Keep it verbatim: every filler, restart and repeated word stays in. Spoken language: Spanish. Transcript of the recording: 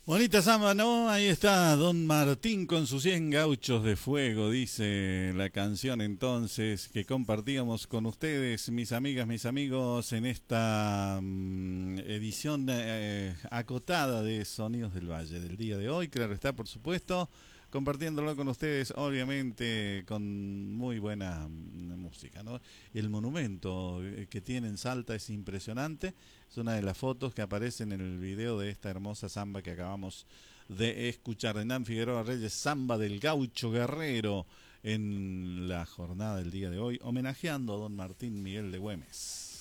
Bonita samba, ¿no? Ahí está Don Martín con sus cien gauchos de fuego, dice la canción entonces que compartíamos con ustedes, mis amigas, mis amigos, en esta mm, edición eh, acotada de Sonidos del Valle del día de hoy. Claro está, por supuesto, compartiéndolo con ustedes, obviamente, con muy buena mm, música, ¿no? El monumento eh, que tiene en Salta es impresionante. Es una de las fotos que aparecen en el video de esta hermosa samba que acabamos de escuchar. Hernán Figueroa Reyes, samba del gaucho guerrero, en la jornada del día de hoy, homenajeando a don Martín Miguel de Güemes.